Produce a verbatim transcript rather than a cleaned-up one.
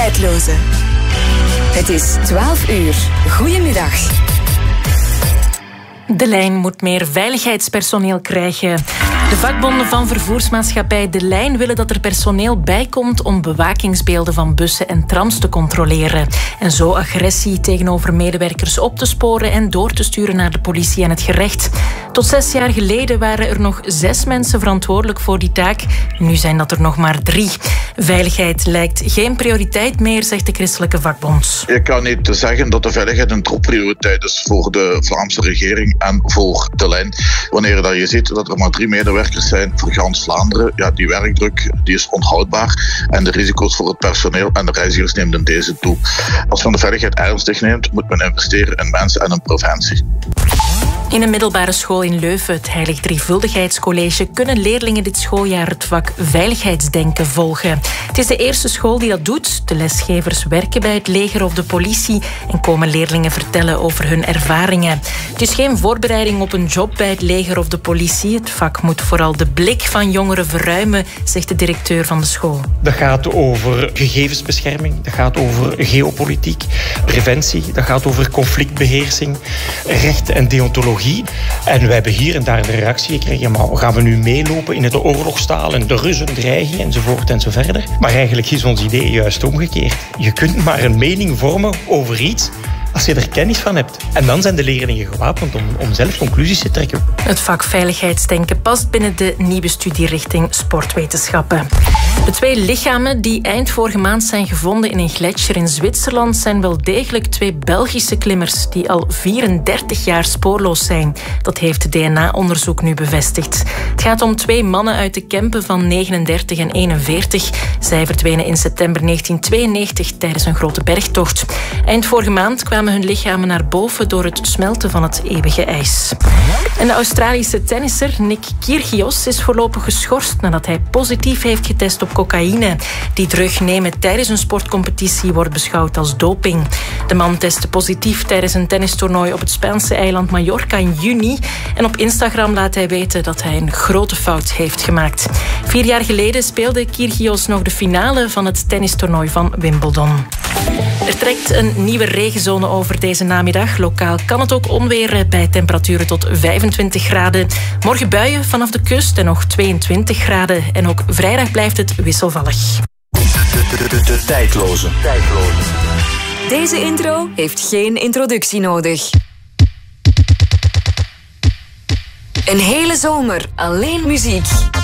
tijdloze. Het is twaalf uur. Goedemiddag. De Lijn moet meer veiligheidspersoneel krijgen. De vakbonden van vervoersmaatschappij De Lijn willen dat er personeel bijkomt om bewakingsbeelden van bussen en trams te controleren. En zo agressie tegenover medewerkers op te sporen en door te sturen naar de politie en het gerecht. Tot zes jaar geleden waren er nog zes mensen verantwoordelijk voor die taak. Nu zijn dat er nog maar drie. Veiligheid lijkt geen prioriteit meer, zegt de christelijke vakbond. Je kan niet zeggen dat de veiligheid een topprioriteit is voor de Vlaamse regering en voor De Lijn. Wanneer dat je ziet dat er maar drie medewerkers zijn voor gans Vlaanderen, ja, die werkdruk die is onhoudbaar en de risico's voor het personeel en de reizigers nemen deze toe. Als men de veiligheid ernstig neemt, moet men investeren in mensen en in preventie. In een middelbare school in Leuven, het Heilig Drievuldigheidscollege, kunnen leerlingen dit schooljaar het vak veiligheidsdenken volgen. Het is de eerste school die dat doet. De lesgevers werken bij het leger of de politie en komen leerlingen vertellen over hun ervaringen. Het is geen voorbereiding op een job bij het leger of de politie. Het vak moet vooral de blik van jongeren verruimen, zegt de directeur van de school. Dat gaat over gegevensbescherming, dat gaat over geopolitiek, preventie, dat gaat over conflictbeheersing, recht en deontologie. En wij hebben hier en daar de reactie gekregen, maar gaan we nu meelopen in het oorlogstaal en de Russen dreigen enzovoort en zo verder. Maar eigenlijk is ons idee juist omgekeerd. Je kunt maar een mening vormen over iets als je er kennis van hebt. En dan zijn de leerlingen gewapend om, om zelf conclusies te trekken. Het vak veiligheidsdenken past binnen de nieuwe studierichting sportwetenschappen. De twee lichamen die eind vorige maand zijn gevonden in een gletsjer in Zwitserland zijn wel degelijk twee Belgische klimmers die al vierendertig jaar spoorloos zijn. Dat heeft D N A-onderzoek nu bevestigd. Het gaat om twee mannen uit de Kempen van negenendertig en eenenveertig. Zij verdwenen in september negentien tweeënnegentig tijdens een grote bergtocht. Eind vorige maand kwamen hun lichamen naar boven door het smelten van het eeuwige ijs. En de Australische tennisser Nick Kyrgios is voorlopig geschorst nadat hij positief heeft getest op cocaïne. Die drug nemen tijdens een sportcompetitie wordt beschouwd als doping. De man testte positief tijdens een tennistoernooi op het Spaanse eiland Mallorca in juni. En op Instagram laat hij weten dat hij een grote fout heeft gemaakt. Vier jaar geleden speelde Kyrgios nog de finale van het tennistoernooi van Wimbledon. Er trekt een nieuwe regenzone over deze namiddag. Lokaal kan het ook onweer bij temperaturen tot vijfentwintig graden. Morgen buien vanaf de kust en nog tweeëntwintig graden. En ook vrijdag blijft het wisselvallig. De, de, de, de tijdloze. tijdloze. Deze intro heeft geen introductie nodig. Een hele zomer alleen muziek.